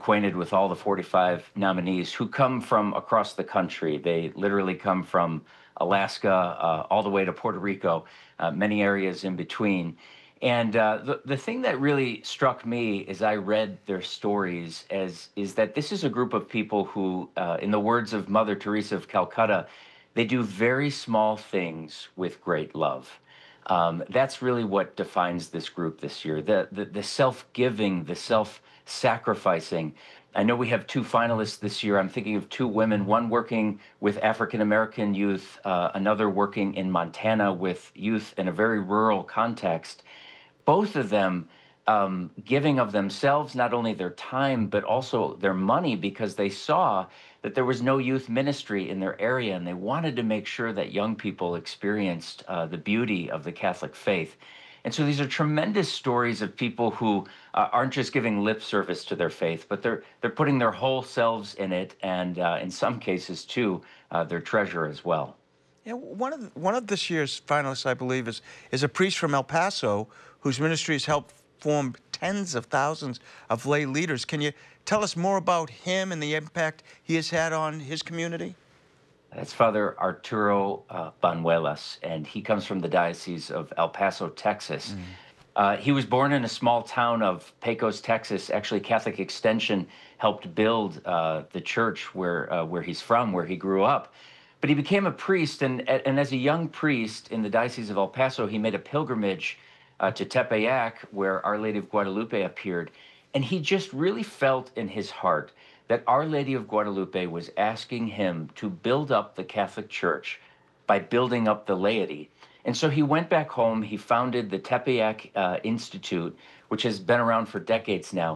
acquainted with all the 45 nominees who come from across the country. They literally come from Alaska all the way to Puerto Rico, many areas in between. And the thing that really struck me as I read their stories is that this is a group of people who, in the words of Mother Teresa of Calcutta, they do very small things with great love. That's really what defines this group this year. The self-giving, the self-sacrificing. I know we have two finalists this year. I'm thinking of two women, one working with African American youth, another working in Montana with youth in a very rural context. Both of them giving of themselves, not only their time, but also their money, because they saw that there was no youth ministry in their area, and they wanted to make sure that young people experienced the beauty of the Catholic faith. And so these are tremendous stories of people who aren't just giving lip service to their faith, but they're putting their whole selves in it, and in some cases too, their treasure as well. Yeah, one of this year's finalists, I believe, is a priest from El Paso whose ministry has helped form tens of thousands of lay leaders. Can you tell us more about him and the impact he has had on his community? That's Father Arturo Banuelas, and he comes from the Diocese of El Paso, Texas. He was born in a small town of Pecos, Texas. Actually, Catholic Extension helped build the church where he's from, where he grew up. But he became a priest, and as a young priest in the Diocese of El Paso, he made a pilgrimage to Tepeyac, where Our Lady of Guadalupe appeared. And he just really felt in his heart that Our Lady of Guadalupe was asking him to build up the Catholic Church by building up the laity. And so he went back home. He founded the Tepeyac Institute, which has been around for decades now.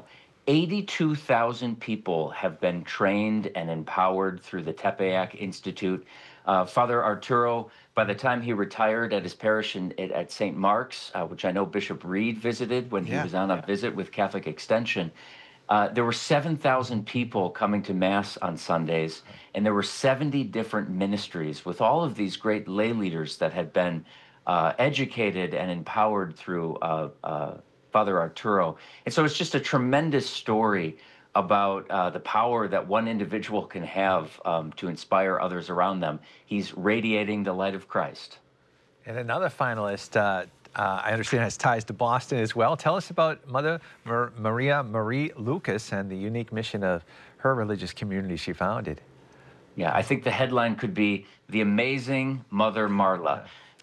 82,000 people have been trained and empowered through the Tepeyac Institute. Father Arturo, by the time he retired at his parish at St. Mark's, which I know Bishop Reed visited when he was on a visit with Catholic Extension, there were 7,000 people coming to Mass on Sundays, and there were 70 different ministries with all of these great lay leaders that had been educated and empowered through Father Arturo. And so it's just a tremendous story about the power that one individual can have to inspire others around them. He's radiating the light of Christ. And another finalist, I understand, has ties to Boston as well. Tell us about Mother Maria Marie Lucas and the unique mission of her religious community she founded. Yeah, I think the headline could be The Amazing Mother Marla.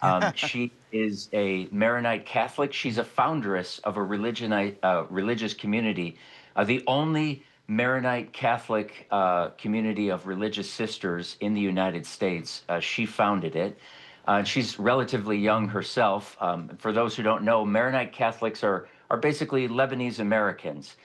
She is a Maronite Catholic. She's a foundress of a religious community, the only Maronite Catholic community of religious sisters in the United States. She founded it. She's relatively young herself. For those who don't know, Maronite Catholics are basically Lebanese Americans,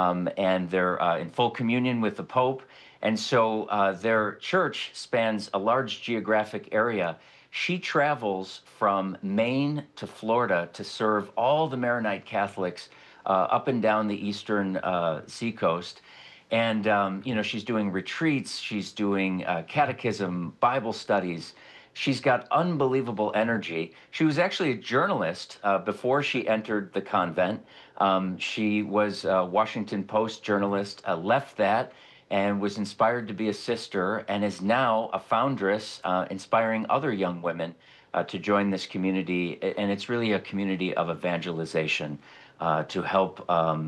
and they're in full communion with the Pope. And so their church spans a large geographic area. She travels from Maine to Florida to serve all the Maronite Catholics up and down the eastern seacoast. And, she's doing retreats, she's doing catechism, Bible studies. She's got unbelievable energy. She was actually a journalist before she entered the convent. She was a Washington Post journalist, left that, and was inspired to be a sister, and is now a foundress, inspiring other young women to join this community. And it's really a community of evangelization to help,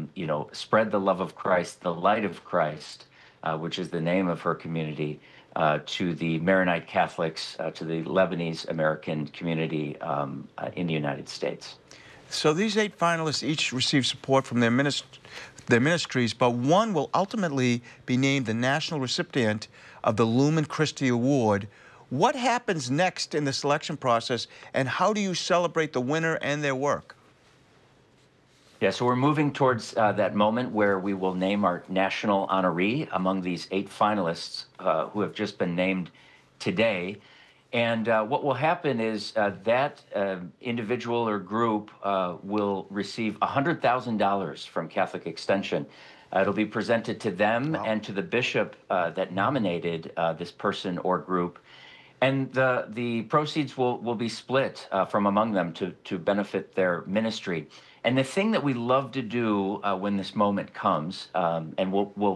spread the love of Christ, the light of Christ, which is the name of her community, to the Maronite Catholics, to the Lebanese American community in the United States. So these 8 finalists each receive support from their ministries, but one will ultimately be named the national recipient of the Lumen Christi Award. What happens next in the selection process, and how do you celebrate the winner and their work? Yeah, so we're moving towards that moment where we will name our national honoree among these 8 finalists who have just been named today. And what will happen is that individual or group will receive $100,000 from Catholic Extension. It'll be presented to them and to the bishop that nominated this person or group. And the proceeds will be split from among them to benefit their ministry. And the thing that we love to do when this moment comes, and we'll